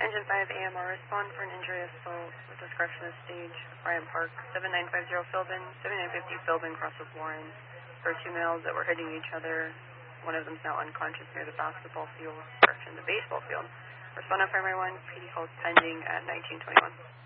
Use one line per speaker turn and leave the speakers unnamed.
Engine 5 AMR, respond for an injury assault with discretion of stage, Bryant Park, 7950 Philbin, 7950 Philbin, cross with Warren. There are two males that were hitting each other. One of them is now unconscious near the basketball field, correction, the baseball field. Respond on primary 1, PD calls pending at 1921.